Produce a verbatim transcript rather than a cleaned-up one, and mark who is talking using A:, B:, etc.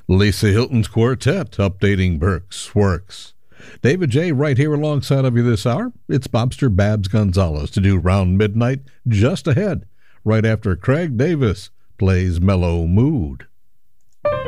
A: Lisa Hilton's Quartet updating Burke's works. David J. right here alongside of you this hour. It's Bobster Babs Gonzalez to do Round Midnight just ahead, right after Craig Davis plays Mellow Mood.